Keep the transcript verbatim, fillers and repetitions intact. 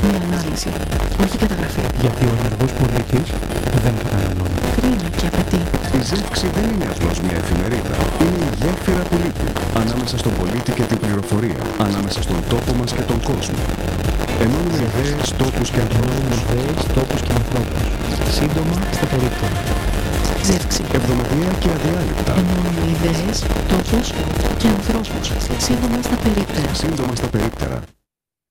Μία ανάλυση, όχι καταγραφή. Γιατί ο ενεργός πολίτης δεν καταναλώνει. Κρίνει και απαιτεί. Η Ζεύξη δεν είναι απλώς μια εφημερίδα. Είναι η γέφυρα πολίτη. Ανάμεσα στον πολίτη και την πληροφορία. Ανάμεσα στον τόπο μας και τον κόσμο. Ενώνουμε ιδέες, τόπους και ανθρώπους. ιδέες, τόπους και ανθρώπους. Σύντομα στα περίπτωρα. Ζεύξη. Εβδομαδιαία και αδιάλειπτα. Ενώνουμε ιδέες, τόπους και ανθρώπους. Σύντομα στα περίπτερα. Σύντομα στα περίπτερα.